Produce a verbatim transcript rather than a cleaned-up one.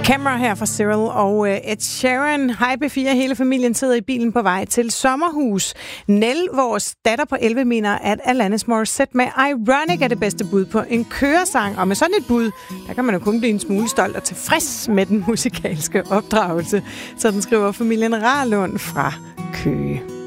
Camera her fra Cyril og Ed Sheeran. Hej B fire, hele familien sidder i bilen på vej til sommerhus. Nell, vores datter på elleve, mener, at Alanis Morissette med Ironic er det bedste bud på en køresang. Og med sådan et bud, der kan man jo kun blive en smule stolt og tilfreds med den musikalske opdragelse. Så den skriver familien Rarlund fra Køge.